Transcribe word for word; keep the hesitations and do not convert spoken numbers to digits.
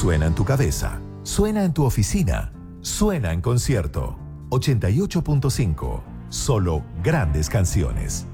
Suena en tu cabeza, suena en tu oficina, suena en concierto. ochenta y ocho punto cinco. Solo grandes canciones.